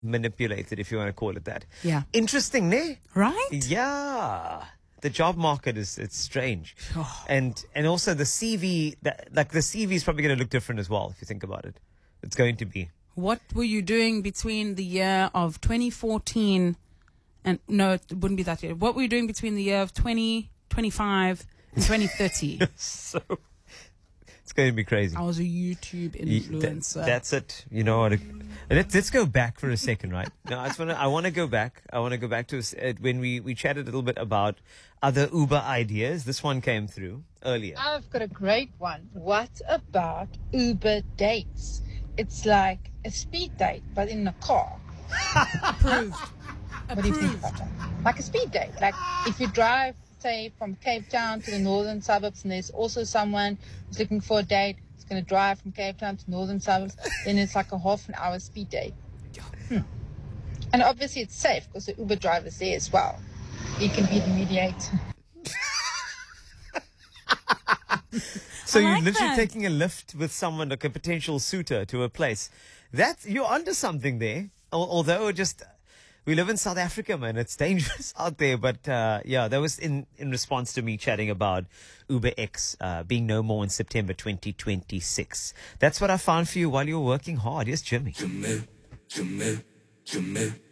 manipulated, if you want to call it that. Yeah. Interesting, ne? Right? Yeah. The job market it's strange. Oh. And also the CV, the CV is probably going to look different as well, if you think about it. It's going to be. What were you doing between the year of 2014 and, no, it wouldn't be that year. What were you doing between the year of 2025 and 2030? So it's going to be crazy. I was a YouTube influencer. That's it. You know what? Let's go back for a second, right? No, I want to go back. I want to go back to when we chatted a little bit about other Uber ideas. This one came through earlier. I've got a great one. What about Uber dates? It's like a speed date, but in a car. Approved. What do you think about that? Like a speed date. Like if you drive, say, from Cape Town to the northern suburbs, and there's also someone who's looking for a date, who's going to drive from Cape Town to northern suburbs, then it's like a half an hour speed date. And obviously it's safe because the Uber driver's there as well. He can be the mediator. So I you're like literally that. taking a lift with someone, like a potential suitor, to a place. You're onto something there. Although we live in South Africa, man. It's dangerous out there. But yeah, that was in response to me chatting about Uber X being no more in September 2026. That's what I found for you while you were working hard. Yes, Jimmy.